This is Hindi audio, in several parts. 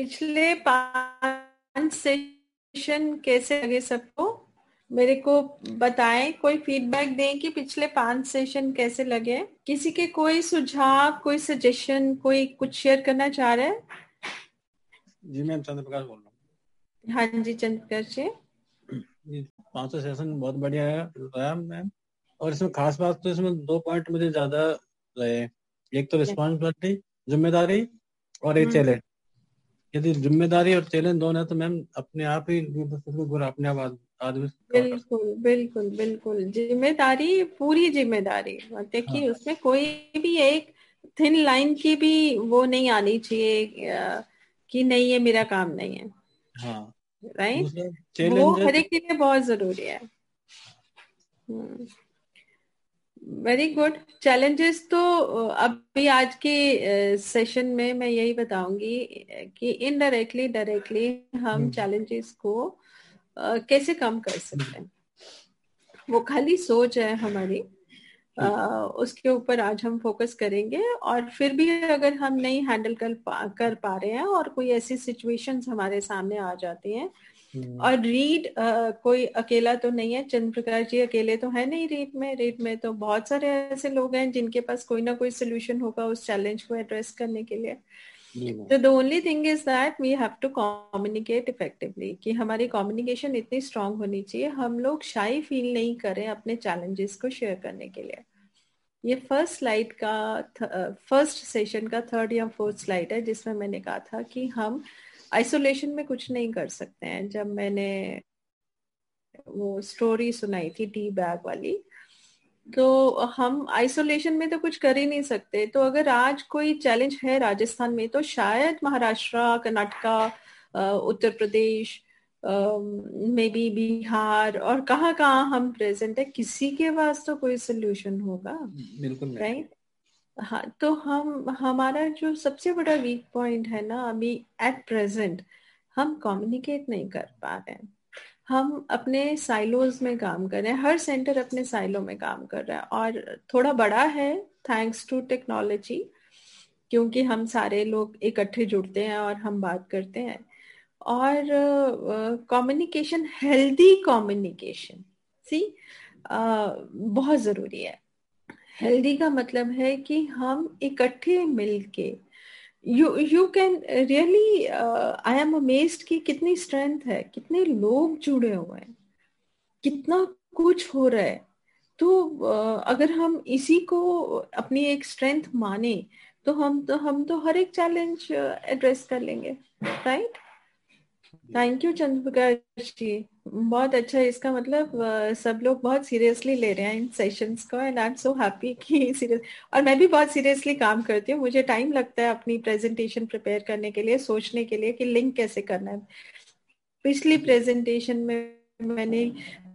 पिछले 5 सेशन कैसे लगे सबको? मेरे को बताएं, कोई फीडबैक दें कि पिछले 5 सेशन कैसे लगे। किसी के कोई सुझाव, कोई सजेशन, कोई कुछ शेयर करना चाह रहे हैं? जी मैम, चंद्र प्रकाश बोल रहा हूँ। हाँ जी, चंद्र प्रकाश जी। 5 सेशन बहुत बढ़िया है मैम। और इसमें खास बात तो इसमें 2 पॉइंट मुझे ज्यादा रहे। एक तो रिस्पॉन्सिबिलिटी, जिम्मेदारी, और एक चैलेंज। यदि जिम्मेदारी और चैलेंज दोनों है तो मैम अपने आप ही अपने आप आदमी बिल्कुल बिल्कुल बिल्कुल, जिम्मेदारी, पूरी जिम्मेदारी। देखिए, उसमें कोई भी एक थिन लाइन की भी वो नहीं आनी चाहिए कि नहीं ये मेरा काम नहीं है। हाँ, राइट, दूसरा वो चैलेंज है। हर एक के लिए बहुत जरूरी है। Very good. चैलेंजेस तो अभी आज के सेशन में मैं यही बताऊंगी कि इनडायरेक्टली डायरेक्टली हम चैलेंजेस को कैसे कम कर सकते हैं। वो खाली सोच है हमारी, उसके ऊपर आज हम फोकस करेंगे। और फिर भी अगर हम नहीं हैंडल कर पा रहे हैं और कोई ऐसी सिचुएशंस हमारे सामने आ जाती हैं, और रीड कोई अकेला तो नहीं है, चंद्र प्रकाश जी अकेले तो है नहीं रीड में तो बहुत सारे ऐसे लोग हैं जिनके पास कोई ना कोई सोल्यूशन होगा उस चैलेंज को एड्रेस करने के लिए। तो the only thing is that we have to communicate effectively, कि हमारी कम्युनिकेशन इतनी स्ट्रांग होनी चाहिए, हम लोग शाई फील नहीं करें अपने चैलेंजेस को शेयर करने के लिए। ये फर्स्ट स्लाइड का फर्स्ट सेशन का थर्ड या फोर्थ स्लाइड है, जिसमें मैंने कहा था कि हम आइसोलेशन में कुछ नहीं कर सकते हैं। जब मैंने वो स्टोरी सुनाई थी टी बैग वाली, तो हम आइसोलेशन में तो कुछ कर ही नहीं सकते। तो अगर आज कोई चैलेंज है राजस्थान में, तो शायद महाराष्ट्र, कर्नाटका, उत्तर प्रदेश, मे बी बिहार, और कहाँ कहाँ हम प्रेजेंट है, किसी के पास तो कोई सोल्यूशन होगा। बिल्कुल राइट। हाँ, तो हमारा जो सबसे बड़ा वीक पॉइंट है ना अभी एट प्रेजेंट, हम कम्युनिकेट नहीं कर पा रहे हैं। हम अपने साइलोज में काम कर रहे हैं, हर सेंटर अपने साइलो में काम कर रहा है, और थोड़ा बड़ा है थैंक्स टू टेक्नोलॉजी, क्योंकि हम सारे लोग इकट्ठे जुड़ते हैं और हम बात करते हैं। और कम्युनिकेशन, हेल्दी कम्युनिकेशन सी बहुत जरूरी है। हेल्दी का मतलब है कि हम इकट्ठे मिलके, you can really, I am amazed कि कितनी स्ट्रेंथ है, कितने लोग जुड़े हुए हैं, कितना कुछ हो रहा है। तो अगर हम इसी को अपनी एक स्ट्रेंथ माने, तो हम तो हर एक चैलेंज एड्रेस कर लेंगे। राइट। थैंक यू चंद्र प्रकाश जी, बहुत अच्छा। इसका मतलब सब लोग बहुत सीरियसली ले रहे हैं इन सेशंस को, and I am so happy कि सीरियस। और मैं भी बहुत सीरियसली काम करती हूँ, मुझे टाइम लगता है अपनी प्रेजेंटेशन प्रिपेयर करने के लिए, सोचने के लिए कि लिंक कैसे करना है। पिछली प्रेजेंटेशन में मैंने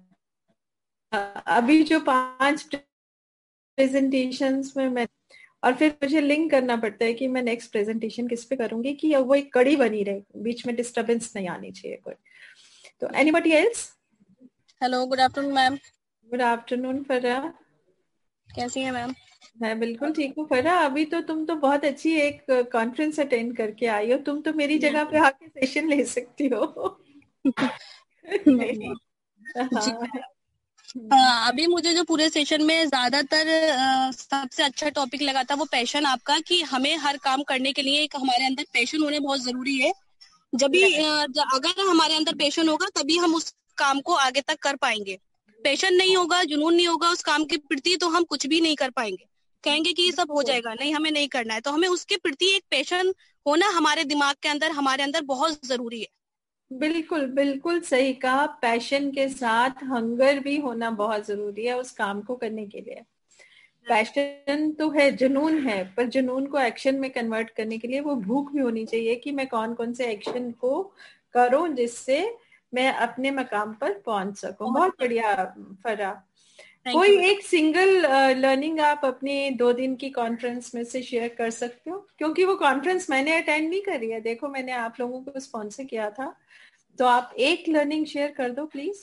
अभी जो 5 प्रेजेंटेशंस में मैं, और फिर मुझे लिंक करना पड़ता है कि मैं नेक्स्ट प्रेजेंटेशन किस पे करूंगी, कि वो एक कड़ी बनी रहे, बीच में डिस्टरबेंस नहीं आनी चाहिए कोई। तो anybody else? Hello, good afternoon ma'am. Good afternoon फरा। कैसी हैं मैम? मैं बिल्कुल ठीक हूँ फरा। अभी तो तुम तो बहुत अच्छी एक कॉन्फ्रेंस अटेंड करके आई हो, तुम तो मेरी जगह पे आके सेशन ले सकती हो। नहीं, जी। हाँ। अभी मुझे जो पूरे सेशन में ज्यादातर सबसे अच्छा टॉपिक लगा था वो पैशन आपका, कि हमें हर काम करने के लिए एक हमारे अंदर पैशन होने बहुत जरूरी है। जब भी अगर हमारे अंदर पैशन होगा तभी हम उस काम को आगे तक कर पाएंगे। पैशन नहीं होगा, जुनून नहीं होगा उस काम के प्रति, तो हम कुछ भी नहीं कर पाएंगे। कहेंगे कि ये सब हो जाएगा, नहीं हमें नहीं करना है। तो हमें उसके प्रति एक पैशन होना हमारे दिमाग के अंदर, हमारे अंदर बहुत जरूरी है। बिल्कुल बिल्कुल सही कहा। पैशन के साथ हंगर भी होना बहुत जरूरी है उस काम को करने के लिए। पैशन तो है, जुनून है, पर जुनून को एक्शन में कन्वर्ट करने के लिए वो भूख भी होनी चाहिए कि मैं कौन कौन से एक्शन को करूं जिससे मैं अपने मकाम पर पहुंच सकूं। बहुत बढ़िया फरा। कोई एक सिंगल लर्निंग आप अपनी 2 दिन की कॉन्फ्रेंस में से शेयर कर सकते हो? क्योंकि वो कॉन्फ्रेंस मैंने अटेंड नहीं करी है, देखो मैंने आप लोगों को स्पॉन्सर किया था, तो आप एक लर्निंग शेयर कर दो प्लीज।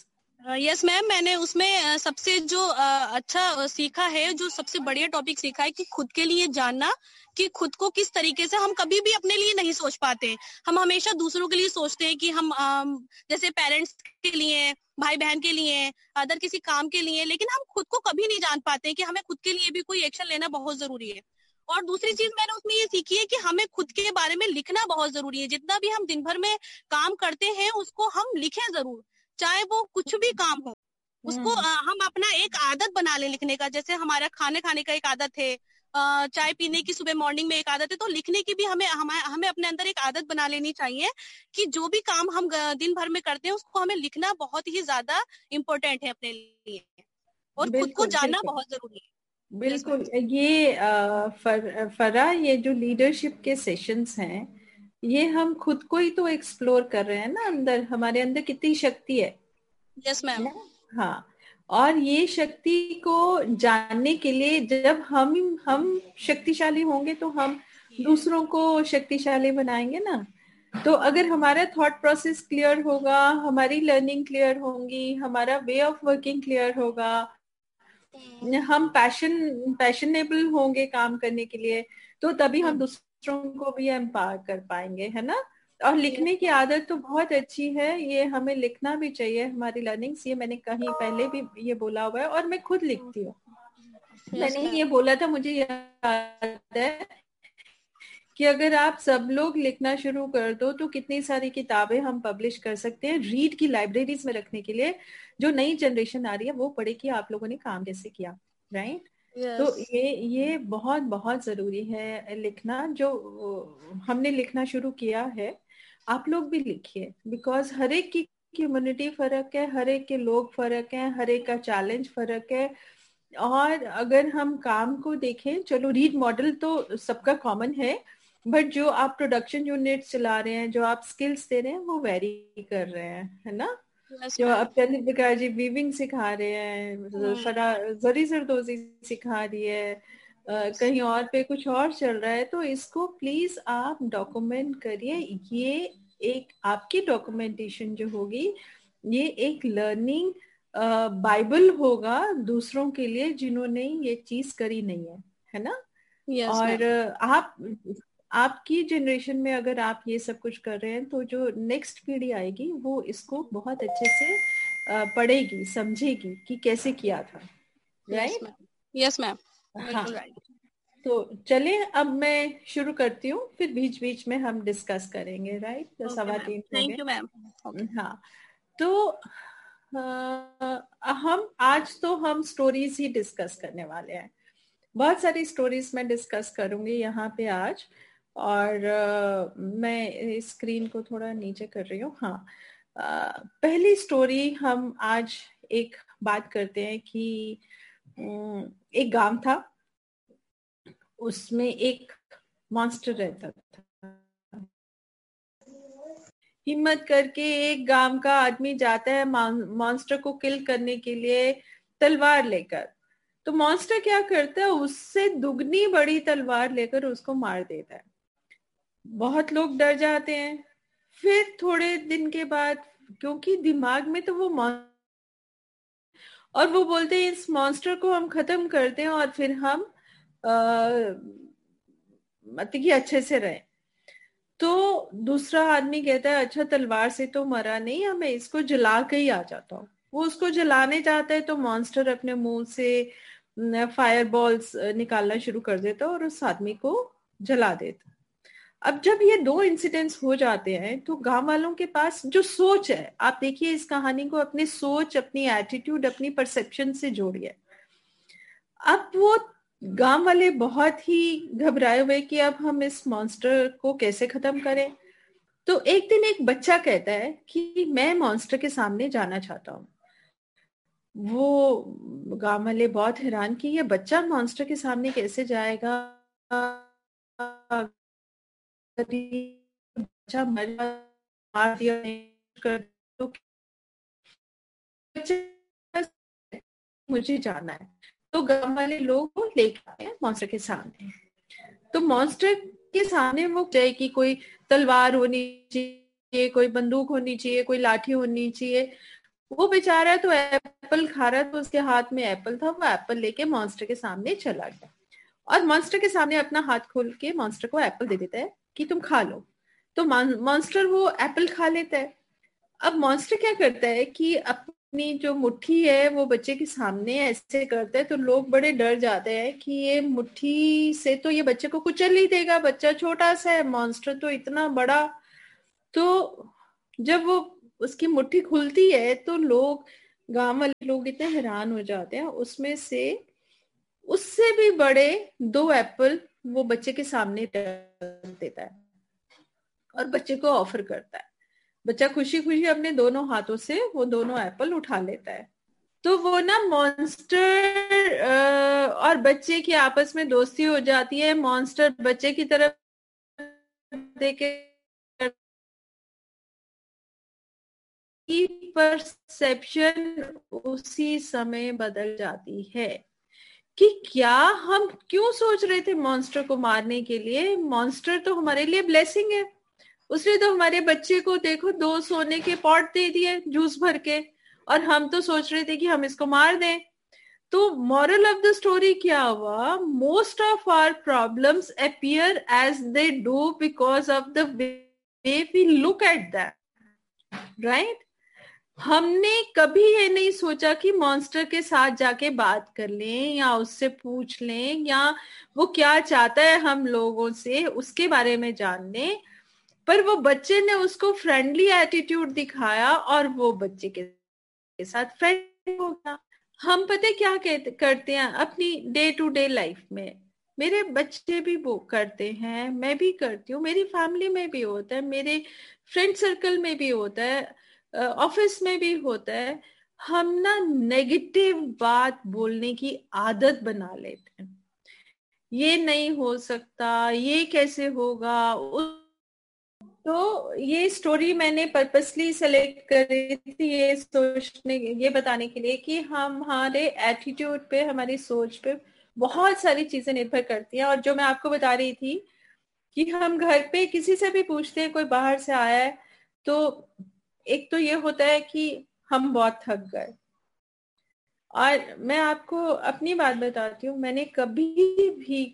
यस मैम, मैंने उसमें सबसे जो अच्छा सीखा है, जो सबसे बढ़िया टॉपिक सीखा है कि खुद के लिए जानना, कि खुद को किस तरीके से हम कभी भी अपने लिए नहीं सोच पाते। हम हमेशा दूसरों के लिए सोचते हैं कि हम जैसे पेरेंट्स के लिए, भाई बहन के लिए, अदर किसी काम के लिए, लेकिन हम खुद को कभी नहीं जान पाते कि हमें खुद के लिए भी कोई एक्शन लेना बहुत जरूरी है। और दूसरी चीज मैंने उसमें ये सीखी है कि हमें खुद के बारे में लिखना बहुत जरूरी है। जितना भी हम दिन भर में काम करते हैं उसको हम लिखें जरूर, चाहे वो कुछ भी काम हो। उसको हम अपना एक आदत बना ले लिखने का। जैसे हमारा खाने खाने का एक आदत है, चाय पीने की सुबह मॉर्निंग में एक आदत है, तो लिखने की भी हमें अपने अंदर एक आदत बना लेनी चाहिए कि जो भी काम हम दिन भर में करते हैं उसको हमें लिखना बहुत ही ज्यादा इम्पोर्टेंट है अपने लिए, और खुद को बिल्कुल जानना बिल्कुल बहुत जरूरी है। बिल्कुल। ये फरा, ये जो लीडरशिप के सेशंस हैं, ये हम खुद को ही तो एक्सप्लोर कर रहे हैं ना, अंदर हमारे अंदर कितनी शक्ति है यस मैम। ना? हाँ, और ये शक्ति को जानने के लिए जब हम शक्तिशाली होंगे तो हम दूसरों को शक्तिशाली बनाएंगे ना। तो अगर हमारा थॉट प्रोसेस क्लियर होगा, हमारी लर्निंग क्लियर होंगी, हमारा वे ऑफ वर्किंग क्लियर होगा, हम पैशनेबल होंगे काम करने के लिए, तो तभी हम दूसरों को भी एम्पावर कर पाएंगे, है ना? और लिखने की आदत तो बहुत अच्छी है, ये हमें लिखना भी चाहिए, हमारी लर्निंग्स, ये मैंने कहीं पहले भी ये बोला हुआ है और मैं खुद लिखती हूँ। मैंने ये बोला था, मुझे याद है कि अगर आप सब लोग लिखना शुरू कर दो तो कितनी सारी किताबें हम पब्लिश कर सकते हैं रीड की लाइब्रेरीज में रखने के लिए, जो नई जनरेशन आ रही है वो पढ़े कि आप लोगों ने काम कैसे किया, राइट? तो ये बहुत बहुत जरूरी है लिखना। जो हमने लिखना शुरू किया है, आप लोग भी लिखिए, बिकॉज हर एक की कम्युनिटी फर्क है, हर एक के लोग फर्क है, हर एक का चैलेंज फर्क है। और अगर हम काम को देखें, चलो रीड मॉडल तो सबका कॉमन है, बट जो आप प्रोडक्शन यूनिट चला रहे हैं, जो आप स्किल्स दे रहे हैं, वो वेरी कर रहे हैं, है ना? जो अब चंद्रिका जी वीविंग सिखा रहे हैं, फरा जरी जरदोजी सिखा रही है, कहीं और पे कुछ और चल रहा है, तो इसको प्लीज आप डॉक्यूमेंट करिए। ये एक आपकी डॉक्यूमेंटेशन जो होगी, ये एक लर्निंग बाइबल होगा दूसरों के लिए जिन्होंने ये चीज करी नहीं है ना? और आप आपकी जनरेशन में अगर आप ये सब कुछ कर रहे हैं, तो जो नेक्स्ट पीढ़ी आएगी वो इसको बहुत अच्छे से पढ़ेगी, समझेगी कि कैसे किया था, राइट? यस मैम, हाँ, बिल्कुल राइट। तो चले अब मैं शुरू करती हूँ, फिर बीच बीच में हम डिस्कस करेंगे, राइट? तो 3:15 हो थैंक गए। You ma'am. हाँ, तो हम स्टोरीज ही डिस्कस करने वाले हैं। बहुत सारी स्टोरीज मैं डिस्कस करूंगी यहाँ पे आज। और मैं स्क्रीन को थोड़ा नीचे कर रही हूँ। हाँ, पहली स्टोरी हम आज एक बात करते हैं कि एक गांव था, उसमें एक मॉन्स्टर रहता था। हिम्मत करके एक गांव का आदमी जाता है मॉन्स्टर को किल करने के लिए तलवार लेकर। तो मॉन्स्टर क्या करता है, उससे दुगनी बड़ी तलवार लेकर उसको मार देता है। बहुत लोग डर जाते हैं। फिर थोड़े दिन के बाद, क्योंकि दिमाग में तो वो और वो बोलते हैं इस मॉन्स्टर को हम खत्म करते हैं और फिर हम मतलब कि अच्छे से रहे। तो दूसरा आदमी कहता है अच्छा तलवार से तो मरा नहीं, हमें इसको जला के ही आ जाता हूँ। वो उसको जलाने जाता है तो मॉन्स्टर अपने मुंह से फायर बॉल्स निकालना शुरू कर देता और उस आदमी को जला देता। अब जब ये दो इंसिडेंट्स हो जाते हैं तो गांव वालों के पास जो सोच है, आप देखिए इस कहानी को अपनी सोच, अपनी एटीट्यूड, अपनी परसेप्शन से जोड़िए। अब वो गांव वाले बहुत ही घबराए हुए कि अब हम इस मॉन्स्टर को कैसे खत्म करें। तो एक दिन एक बच्चा कहता है कि मैं मॉन्स्टर के सामने जाना चाहता हूँ। वो गांव वाले बहुत हैरान कि ये बच्चा मॉन्स्टर के सामने कैसे जाएगा, बच्चा मार दिया कर तो मुझे जाना है। तो गांव वाले लोग लेके आए हैं मॉन्स्टर के सामने। तो मॉन्स्टर के सामने वो चाहे कि कोई तलवार होनी चाहिए, कोई बंदूक होनी चाहिए, कोई लाठी होनी चाहिए, वो बेचारा तो एप्पल खा रहा था, उसके हाथ में एप्पल था, वो एप्पल लेके मॉन्स्टर के सामने चला गया और मॉन्स्टर के सामने अपना हाथ खोल के मॉन्स्टर को एप्पल दे देता है कि तुम खा लो। तो मॉन्स्टर वो एप्पल खा लेता है। अब मॉन्स्टर क्या करता है कि अपनी जो मुट्ठी है वो बच्चे के सामने ऐसे करता है, तो लोग बड़े डर जाते हैं कि ये मुट्ठी से तो ये बच्चे को कुचल ही देगा, बच्चा छोटा सा है, मॉन्स्टर तो इतना बड़ा। तो जब वो उसकी मुट्ठी खुलती है तो लोग, गांव वाले लोग इतने हैरान हो जाते हैं, उसमें से उससे भी बड़े 2 एप्पल वो बच्चे के सामने रख देता है और बच्चे को ऑफर करता है। बच्चा खुशी खुशी अपने दोनों हाथों से वो दोनों एप्पल उठा लेता है। तो वो ना मॉन्स्टर और बच्चे की आपस में दोस्ती हो जाती है। मॉन्स्टर बच्चे की तरफ देखे, परसेप्शन उसी समय बदल जाती है कि क्या हम क्यों सोच रहे थे मॉन्स्टर को मारने के लिए। मॉन्स्टर तो हमारे लिए ब्लेसिंग है। उसने तो हमारे बच्चे को देखो 2 सोने के पॉट दे दिए जूस भर के, और हम तो सोच रहे थे कि हम इसको मार दें। तो मॉरल ऑफ द स्टोरी क्या हुआ? Most of our problems appear as they do because of the way we look at that, right? हमने कभी ये नहीं सोचा कि मॉन्स्टर के साथ जाके बात कर लें या उससे पूछ लें या वो क्या चाहता है हम लोगों से उसके बारे में जान लें। पर वो बच्चे ने उसको फ्रेंडली एटीट्यूड दिखाया और वो बच्चे के साथ फ्रेंड हो गया। हम पता क्या करते हैं अपनी डे टू डे लाइफ में, मेरे बच्चे भी वो करते हैं, मैं भी करती हूँ, मेरी फैमिली में भी होता है, मेरे फ्रेंड सर्कल में भी होता है, ऑफिस में भी होता है। हम ना नेगेटिव बात बोलने की आदत बना लेते हैं। ये नहीं हो सकता, ये कैसे होगा। तो ये स्टोरी मैंने पर्पसली सेलेक्ट करी थी ये सोचने, ये बताने के लिए कि हम हमारे एटीट्यूड पे, हमारी सोच पे बहुत सारी चीजें निर्भर करती हैं। और जो मैं आपको बता रही थी कि हम घर पे किसी से भी पूछते हैं, कोई बाहर से आया है, तो एक तो ये होता है कि हम बहुत थक गए। और मैं आपको अपनी बात बताती हूँ, मैंने कभी भी,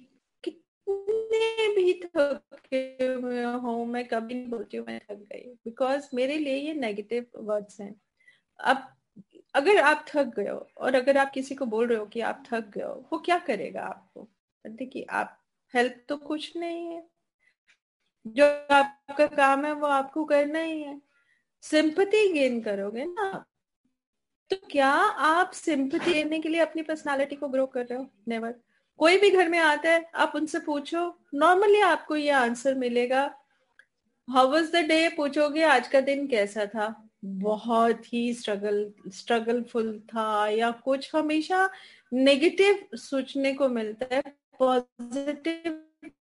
कितने भी थके हुए हो, मैं कभी नहीं बोलती हूँ मैं थक गई, बिकॉज मेरे लिए ये नेगेटिव वर्ड्स हैं। अब अगर आप थक गए हो और अगर आप किसी को बोल रहे हो कि आप थक गए हो, वो क्या करेगा आपको? देखिए, आप हेल्प तो कुछ नहीं है, जो आपका काम है वो आपको करना ही है। सिंपैथी गेन करोगे ना आप। तो क्या आप सिंपैथी लेने के लिए अपनी पर्सनालिटी को ग्रो कर रहे हो? नेवर। कोई भी घर में आता है, आप उनसे पूछो, नॉर्मली आपको ये आंसर मिलेगा। हाउ वाज द डे पूछोगे, आज का दिन कैसा था? बहुत ही स्ट्रगलफुल था या कुछ। हमेशा नेगेटिव सोचने को मिलता है, पॉजिटिव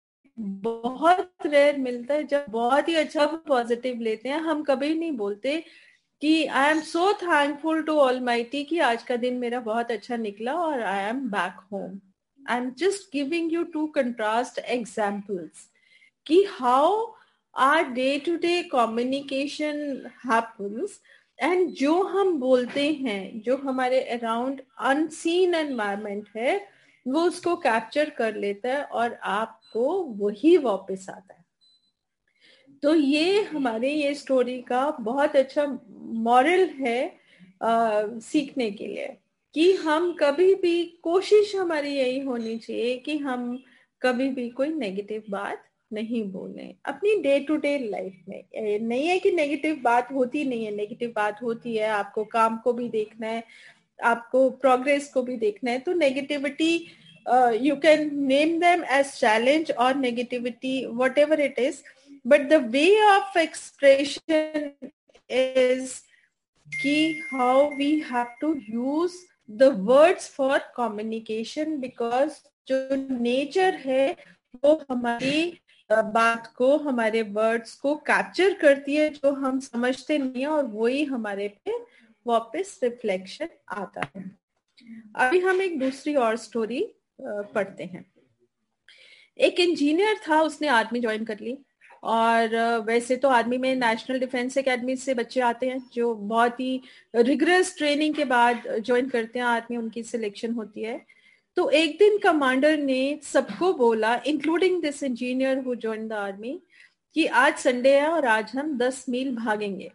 बहुत रेयर मिलता है। जब बहुत ही अच्छा पॉजिटिव लेते हैं, हम कभी नहीं बोलते कि I am so thankful to almighty कि आज का दिन मेरा बहुत अच्छा निकला और I am back home. I am just giving you 2 contrast examples कि how are day to day communication happens. And जो हम बोलते हैं, जो हमारे अराउंड अनसीन एनवायरमेंट है, वो उसको कैप्चर कर लेता है और आपको वही वापस आता है। तो ये हमारे ये स्टोरी का बहुत अच्छा मॉरल है सीखने के लिए कि हम कभी भी, कोशिश हमारी यही होनी चाहिए कि हम कभी भी कोई नेगेटिव बात नहीं बोलें अपनी डे टू डे लाइफ में। नहीं है कि नेगेटिव बात होती नहीं है, नेगेटिव बात होती है। आपको काम को भी देखना है, आपको प्रोग्रेस को भी देखना है। तो negativity, you can name them as challenge or negativity, whatever it is, but the way of expression is ki how we have to use the words for communication, because जो nature है वो हमारी बात को, हमारे वर्ड्स को कैप्चर करती है, जो हम समझते नहीं है, और वही हमारे पे वापस रिफ्लेक्शन आता है। अभी हम एक दूसरी और स्टोरी पढ़ते हैं। एक इंजीनियर था, उसने आर्मी ज्वाइन कर ली और वैसे तो आर्मी में नेशनल डिफेंस एकेडमी से बच्चे आते हैं जो बहुत ही रिगरस ट्रेनिंग के बाद ज्वाइन करते हैं आर्मी, उनकी सिलेक्शन होती है। तो एक दिन कमांडर ने सबको बोला, including this engineer who join the army, कि आज संडे है और आज हम 10 मील भागेंगे।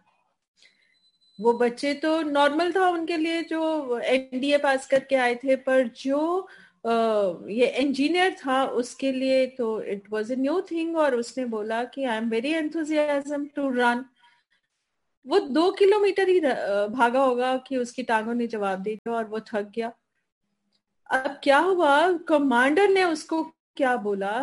वो बच्चे तो नॉर्मल था उनके लिए जो एनडीए पास करके आए थे, पर जो ये इंजीनियर था उसके लिए तो it was a new thing. और उसने बोला कि I am very enthusiasm to run. वो 2 किलोमीटर ही भागा होगा कि उसकी टांगों ने जवाब दी और वो थक गया। अब क्या हुआ, कमांडर ने उसको क्या बोला,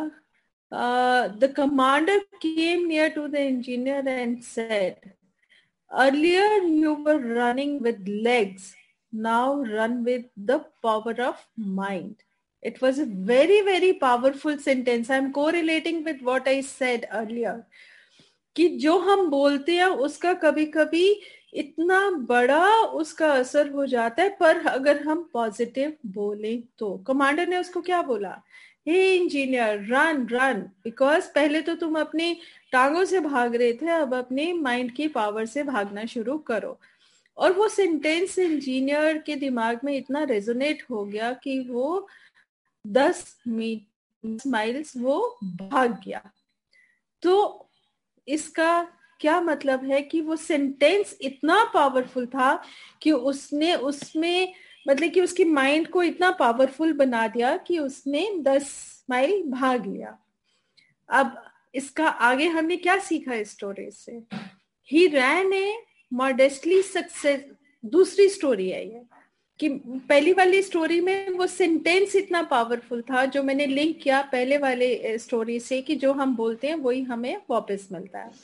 the commander came near to the engineer and said, earlier you were running with legs, now run with the power of mind. It was a very, very powerful sentence. I'm correlating with what I said earlier. कि जो हम बोलते हैं उसका कभी कभी इतना बड़ा उसका असर हो जाता है, पर अगर हम पॉजिटिव बोले तो। कमांडर ने उसको क्या बोला, हे इंजीनियर रन रन, बिकॉज पहले तो तुम अपनी टांगों से भाग रहे थे, अब अपने माइंड की पावर से भागना शुरू करो। और वो सेंटेंस इंजीनियर के दिमाग में इतना रेजोनेट हो गया कि वो 10 माइल्स वो भाग गया। तो इसका क्या मतलब है कि वो सेंटेंस इतना पावरफुल था कि उसने उसमें मतलब कि उसकी माइंड को इतना पावरफुल बना दिया कि उसने 10 माइल भाग लिया। अब इसका आगे हमने क्या सीखा इस स्टोरी से, ही रैन ए मॉडेस्टली सक्सेस। दूसरी स्टोरी है ये कि पहली वाली स्टोरी में वो सेंटेंस इतना पावरफुल था जो मैंने लिंक किया पहले वाले स्टोरी से कि जो हम बोलते हैं वही हमें वापस मिलता है।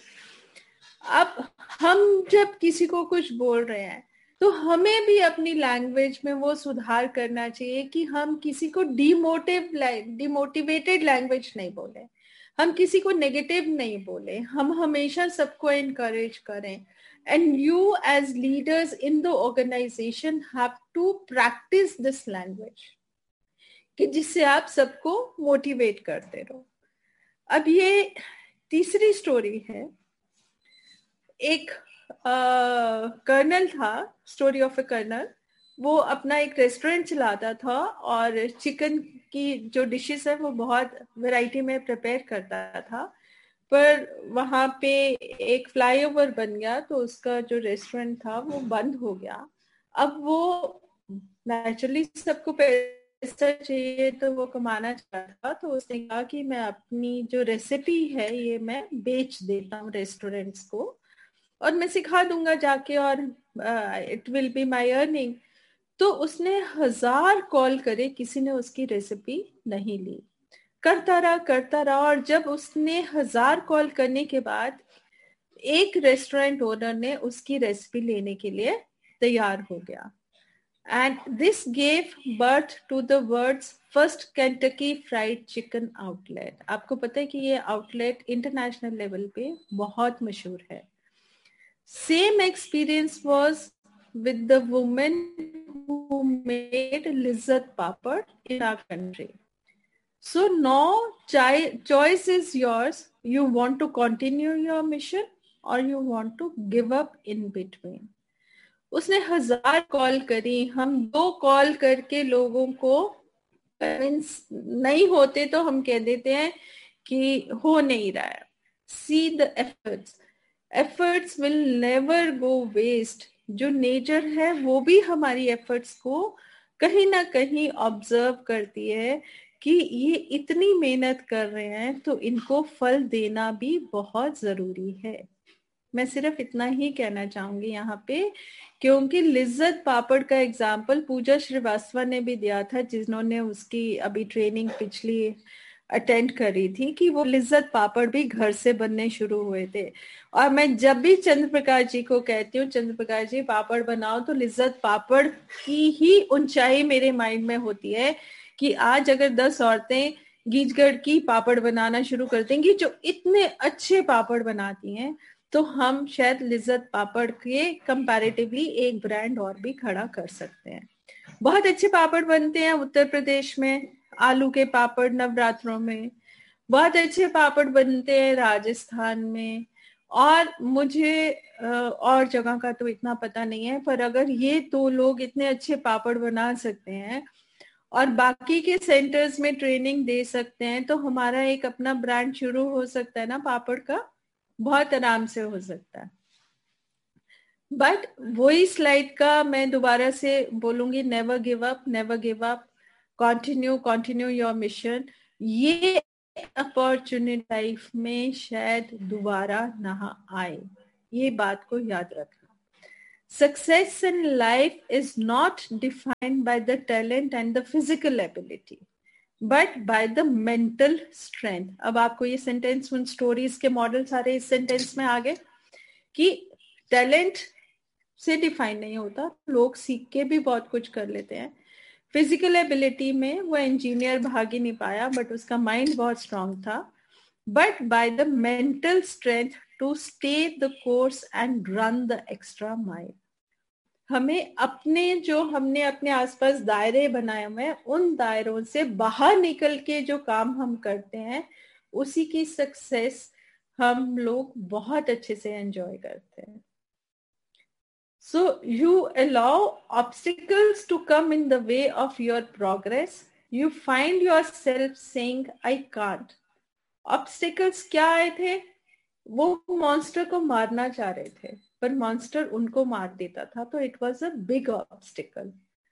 अब हम जब किसी को कुछ बोल रहे हैं तो हमें भी अपनी लैंग्वेज में वो सुधार करना चाहिए कि हम किसी को डिमोटिवेटेड लैंग्वेज नहीं बोले, हम किसी को नेगेटिव नहीं बोले, हम हमेशा सबको एनकरेज करें। And you as leaders in the organization have to practice this language कि जिससे आप सबको मोटिवेट करते रहो। अब ये तीसरी स्टोरी है। एक कर्नल था, स्टोरी ऑफ अ कर्नल। वो अपना एक रेस्टोरेंट चलाता था और चिकन की जो डिशेस है वो बहुत वैरायटी में प्रिपेयर करता था, पर वहां पे एक फ्लाईओवर बन गया तो उसका जो रेस्टोरेंट था वो बंद हो गया। अब वो नेचुरली सबको पैसा चाहिए तो वो कमाना चाहता था, तो उसने कहा कि मैं अपनी जो रेसिपी है ये मैं बेच देता हूँ रेस्टोरेंट्स को और मैं सिखा दूंगा जाके और it will be my earning. तो उसने 1000 कॉल करे, किसी ने उसकी रेसिपी नहीं ली। करता रहा और जब उसने 1000 कॉल करने के बाद एक रेस्टोरेंट ओनर ने उसकी रेसिपी लेने के लिए तैयार हो गया। And this gave birth to the words first Kentucky fried chicken outlet. आपको पता है कि ये आउटलेट इंटरनेशनल लेवल पे बहुत मशहूर है। Same experience was with the woman who made lizzat papad in our country. So now choice is yours. You want to continue your mission or you want to give up in between. उसने 1000 कॉल करी, हम 2 कॉल करके लोगों को कन्विंस नहीं होते तो हम कह देते हैं कि हो नहीं रहा है। See the efforts will never go waste. जो नेचर है वो भी हमारी एफर्ट्स को कहीं ना कहीं ऑब्जर्व करती है कि ये इतनी मेहनत कर रहे हैं तो इनको फल देना भी बहुत जरूरी है। मैं सिर्फ इतना ही कहना चाहूंगी यहाँ पे, क्योंकि लिज्जत पापड़ का एग्जाम्पल पूजा श्रीवास्तव ने भी दिया था, जिन्होंने उसकी अभी ट्रेनिंग पिछली अटेंड करी थी, कि वो लिज्जत पापड़ भी घर से बनने शुरू हुए थे। और मैं जब भी चंद्र प्रकाश जी को कहती हूँ चंद्र प्रकाश जी पापड़ बनाओ, तो लिज्जत पापड़ की ही ऊंचाई मेरे माइंड में होती है कि आज अगर 10 औरतें गीजगढ़ की पापड़ बनाना शुरू कर देंगी जो इतने अच्छे पापड़ बनाती हैं, तो हम शायद लिज्जत पापड़ के कंपैरेटिवली एक ब्रांड और भी खड़ा कर सकते हैं। बहुत अच्छे पापड़ बनते हैं उत्तर प्रदेश में, आलू के पापड़ नवरात्रों में, बहुत अच्छे पापड़ बनते हैं राजस्थान में, और मुझे और जगह का तो इतना पता नहीं है, पर अगर ये दो लोग इतने अच्छे पापड़ बना सकते हैं और बाकी के सेंटर्स में ट्रेनिंग दे सकते हैं, तो हमारा एक अपना ब्रांड शुरू हो सकता है ना पापड़ का, बहुत आराम से हो सकता है। बट वही स्लाइड का मैं दोबारा से बोलूंगी, never give up, never give up, continue your mission. ये अपॉर्चुनिटी लाइफ में शायद दोबारा ना आए, ये बात को याद रखना। Success in life is not defined by the talent and the physical ability, but by the mental strength. अब आपको ये सेंटेंस, उन स्टोरीज के मॉडल सारे इस सेंटेंस में आ गए कि टैलेंट से डिफाइन नहीं होता, लोग सीख के भी बहुत कुछ कर लेते हैं। फिजिकल एबिलिटी में वो इंजीनियर भाग ही नहीं पाया, बट उसका माइंड बहुत स्ट्रांग था। But by the mental strength to stay the course and run the extra mile. हमें हमने अपने आसपास दायरे बनाए हुए हैं, उन दायरों से बाहर निकल के जो काम हम करते हैं, उसी की सक्सेस हम लोग बहुत अच्छे से एंजॉय करते हैं। So you allow obstacles to come in the way of your progress. You find yourself saying, I can't. Obstacles क्या आए थे? वो मॉन्स्टर को मारना चाह रहे थे, पर मॉन्स्टर उनको मार देता था, तो it was a big obstacle.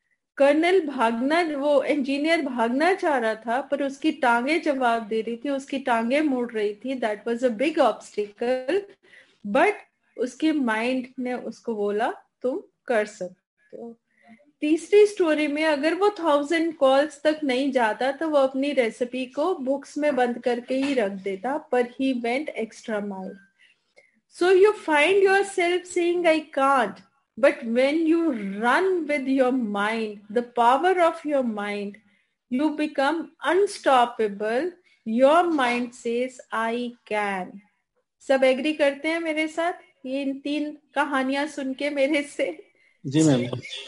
वो इंजीनियर भागना चाह रहा था, पर उसकी टांगे जवाब दे रही थी, उसकी टांगे मुड़ रही थी, that was a big obstacle. But उसके माइंड ने उसको बोला तुम कर सकते हो। तीसरी स्टोरी में अगर वो 1000 कॉल्स तक नहीं जाता, तो वो अपनी रेसिपी को बुक्स में बंद करके ही रख देता, पर he went extra mile. So you find yourself saying, I can't. But when you run with your mind, the power of your mind, you become unstoppable. Your mind says, I can. सब एग्री करते हैं मेरे साथ ये इन 3 कहानियां सुन के मेरे से? जी मैम।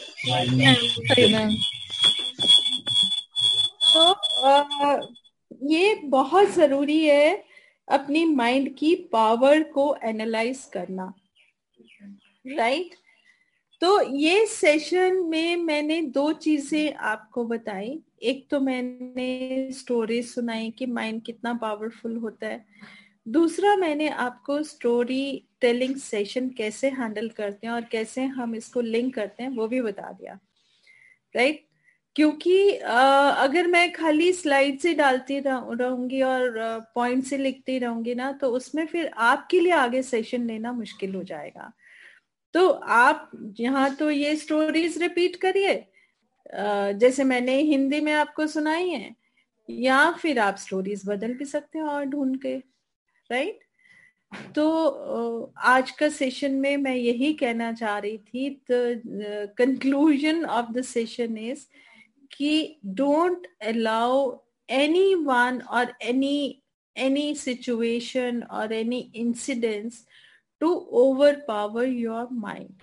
तो ये बहुत जरूरी है अपनी माइंड की पावर को एनालाइज करना, राइट? तो ये सेशन में मैंने 2 चीजें आपको बताई। एक तो मैंने स्टोरी सुनाई कि माइंड कितना पावरफुल होता है, दूसरा मैंने आपको स्टोरी टेलिंग सेशन कैसे हैंडल करते हैं और कैसे हम इसको लिंक करते हैं वो भी बता दिया, राइट? क्योंकि अगर मैं खाली स्लाइड से डालती रहूंगी और पॉइंट से लिखती रहूंगी ना, तो उसमें फिर आपके लिए आगे सेशन लेना मुश्किल हो जाएगा। तो आप यहाँ तो ये स्टोरीज रिपीट करिए जैसे मैंने हिंदी में आपको सुनाई है, या फिर आप स्टोरीज बदल भी सकते हैं और ढूंढ के, राइट? तो आज का सेशन में मैं यही कहना चाह रही थी। The conclusion of the session is कि don't allow anyone or any situation or any incidents to overpower your mind.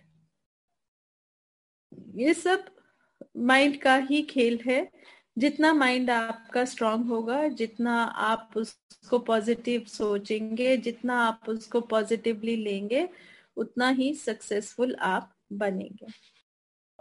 ये सब माइंड का ही खेल है। जितना माइंड आपका स्ट्रांग होगा, जितना आप उसको पॉजिटिव सोचेंगे, जितना आप उसको पॉजिटिवली लेंगे, उतना ही सक्सेसफुल आप बनेंगे।